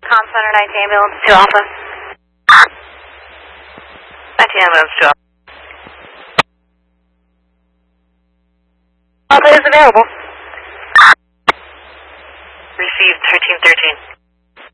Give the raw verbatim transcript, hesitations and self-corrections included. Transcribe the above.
Com Center nineteen ambulance to Alpha. nineteen ambulance to Alpha. Alpha is available. Received thirteen thirteen.